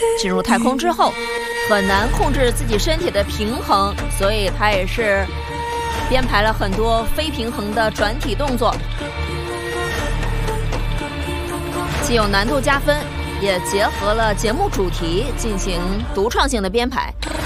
进入太空之后，很难控制自己身体的平衡，所以他也是编排了很多非平衡的转体动作，既有难度加分，也结合了节目主题进行独创性的编排。